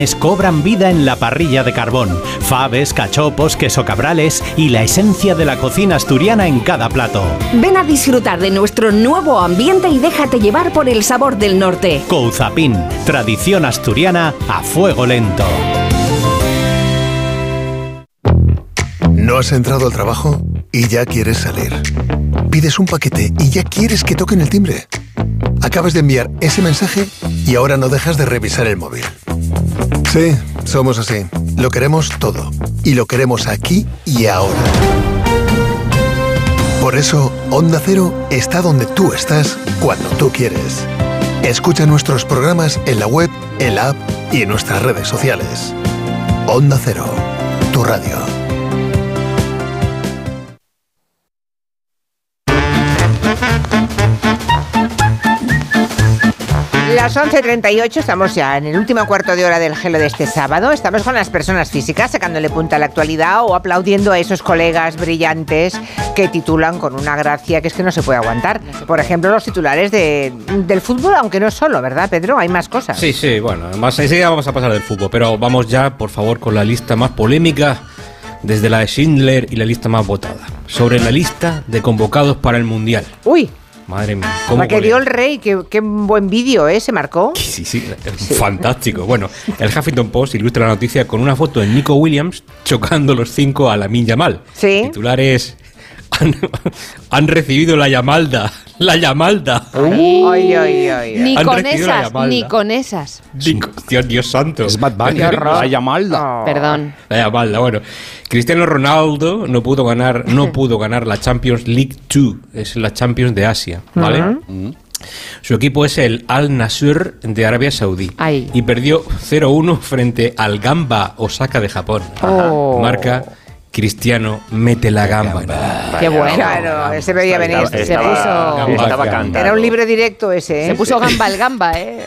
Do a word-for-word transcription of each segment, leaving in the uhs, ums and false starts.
Cobran vida en la parrilla de carbón. Faves, cachopos, queso cabrales y la esencia de la cocina asturiana en cada plato. Ven a disfrutar de nuestro nuevo ambiente y déjate llevar por el sabor del norte. Couzapin, tradición asturiana a fuego lento. ¿No has entrado al trabajo y ya quieres salir? Pides un paquete y ya quieres que toquen el timbre. Acabas de enviar ese mensaje y ahora no dejas de revisar el móvil. Sí, somos así. Lo queremos todo. Y lo queremos aquí y ahora. Por eso, Onda Cero está donde tú estás cuando tú quieres. Escucha nuestros programas en la web, en la app y en nuestras redes sociales. Onda Cero, tu radio. Las once treinta y ocho, estamos ya en el último cuarto de hora del Gelo de este sábado. Estamos con las personas físicas sacándole punta a la actualidad o aplaudiendo a esos colegas brillantes que titulan con una gracia que es que no se puede aguantar. Por ejemplo, los titulares de, del fútbol, aunque no es solo, ¿verdad, Pedro? Hay más cosas. Sí, sí, bueno, más enseguida vamos a pasar del fútbol, pero vamos ya, por favor, con la lista más polémica, desde la de Schindler y la lista más votada. Sobre la lista de convocados para el Mundial. ¡Uy! Madre mía. ¿Cómo la que dio el rey, qué, qué buen vídeo, ¿eh? Se marcó. Sí, sí, sí, fantástico. Bueno, el Huffington Post ilustra la noticia con una foto de Nico Williams chocando los cinco a Lamine Yamal. Sí. Titulares: han, han recibido la llamalda. La llamalda. Ay, ay, ay, ay. Ni Han con recibido la esas, llamalda. ni con esas. Dios, Dios, Dios santo. Es Bad Bunny, la llamalda. Oh. Perdón. La llamalda, bueno. Cristiano Ronaldo no pudo ganar, no pudo ganar la Champions League dos, es la Champions de Asia, ¿vale? Uh-huh. Su equipo es el Al Nassr de Arabia Saudí. Ay. Y perdió cero uno frente al Gamba Osaka de Japón. Oh. Marca: Cristiano mete la gamba. Qué bueno. Claro, se veía venir. Se Se puso- Gamba, Estaba gamba. cantando. Era un libre directo ese, ¿eh? Se puso gamba el gamba, ¿eh?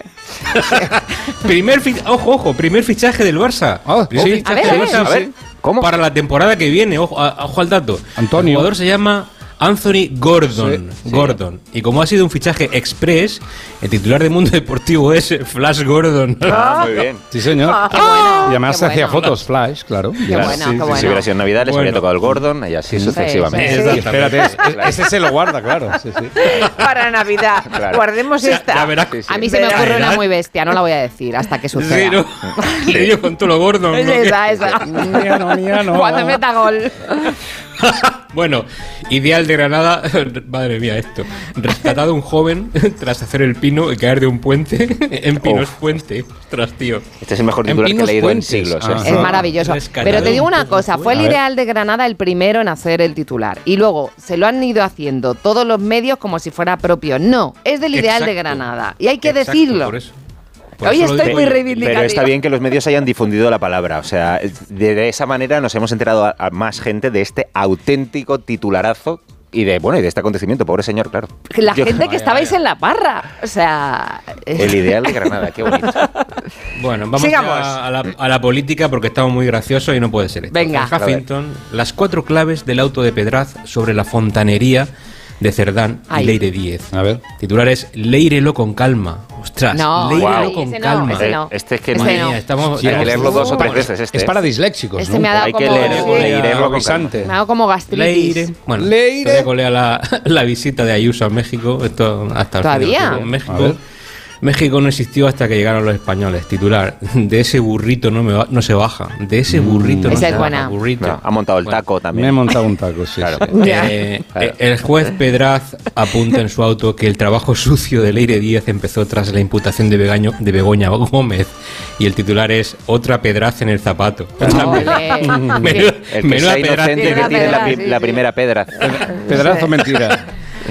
Primer fi- ojo, ojo, primer fichaje del Barça. Ah, Primer sí. fichaje A ver, del a ver. Barça A ver, ¿cómo? Para la temporada que viene, ojo, a- ojo al dato. Antonio. El jugador se llama Anthony Gordon. Sí, sí. Gordon. Y como ha sido un fichaje express, el titular de Mundo Deportivo es Flash Gordon. Ah, muy bien. Sí, señor. Qué bueno. Y además qué se hacía bueno. fotos flash, claro. Qué Claro. bueno, Sí, qué sí, bueno. Si hubiera sido en Navidad, les Bueno. habría tocado el Gordon y así sucesivamente. sí. Y espérate, es- es- ese se lo guarda, claro. Sí, sí. Para Navidad. Claro. Guardemos Ya- esta. ya verás. Sí, sí. A mí se me Verás. ocurre una muy bestia, no la voy a decir hasta que suceda. Sí, ¿no? Y yo con todo lo Gordon. Es ¿no? esa, esa. Mía, no, mía, no. Cuando meta gol. Bueno, Ideal de Granada, madre mía esto, rescatado un joven tras hacer el pino y caer de un puente en Pinos Uf. Puente. Ostras, tío. Este es el mejor En titular que he Pinos leído Puentes. en siglos. Ah. ¿eh? Es maravilloso. Rescatado Pero te digo una un cosa, fue el A ver. Ideal de Granada el primero en hacer el titular. Y luego se lo han ido haciendo todos los medios como si fuera propio. No, es del Ideal de Exacto. Granada. Y hay que Exacto, decirlo. por eso. Por Hoy eso lo estoy digo muy yo. reivindicativa. Pero está bien que los medios hayan difundido la palabra. O sea, de, de esa manera nos hemos enterado a, a más gente de este auténtico titularazo y de bueno y de este acontecimiento. Pobre señor, claro. La Yo- gente que Vaya, estabais vaya. en la parra. O sea... El Ideal de Granada, qué bonito. Bueno, vamos Sigamos. ya a la, a la política porque estamos muy graciosos y no puede ser esto. Venga. En Huffington, las cuatro claves del auto de Pedraz sobre la fontanería de Cerdán Ay. y Leire Díez. A ver. Titular es Leírelo con calma. Ostras, No, Leírelo wow. con ese no, calma. ese no. Este es que Ese madre no. mía, estamos, Sí, hay que estamos- leerlo dos o tres Uh, veces. Este, Es ¿eh? para disléxicos, Ese ¿no? me ha dado Hay que como... leer, sí, leerlo con Aguisante. me ha dado como gastritis. Leire. Bueno, Leire. todavía colea la, la visita de Ayuso a México. Esto hasta el ¿Todavía? final. A México, ver. México no existió hasta que llegaron los españoles. Titular: de ese burrito no, me va- no se baja. De ese burrito no Esa se es baja. buena. Burrito. Bueno, ha montado el Bueno, taco Me he también. montado un taco, sí. Claro. sí. Eh, Claro. eh, el juez Pedraz apunta en su auto que el trabajo sucio de Leire Díez empezó tras la imputación de, Begaño, de Begoña Gómez y el titular es Otra Pedraz en el zapato. Ole. Menuda, El que menuda sea Pedraz. inocente Tiene que una tiene la, pedra, pi- sí, la sí. primera pedra. Pedrazo mentira.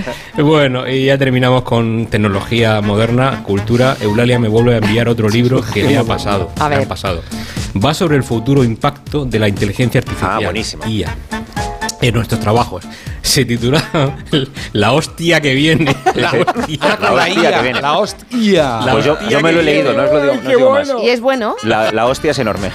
Bueno, y ya terminamos con tecnología moderna, cultura. Eulalia me vuelve a enviar otro libro que me ha pasado. A me ver. ha pasado. Va sobre el futuro impacto de la inteligencia artificial. Ah, buenísimo. I A. En nuestros trabajos. Se titula La hostia que viene. La hostia. Ah, con la hostia I A, que viene. la hostia. La Pues yo, hostia yo me que lo he leído, viene. no os lo digo, no os digo más. Y es bueno. La, la hostia es enorme.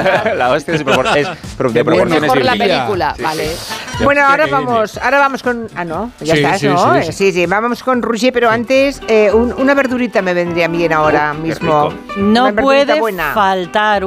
La hostia es, propor- es pro- de Qué bueno. proporciones Mejor la bíblicas. película, vale. Bueno, ahora que viene. vamos, ahora vamos con... Ah, no, ya Sí, estás, sí, ¿no? sí, Sí, sí. sí, vamos con Roger, pero antes eh, un- una verdurita me vendría bien ahora qué mismo. rico. Una No verdurita puede buena. faltar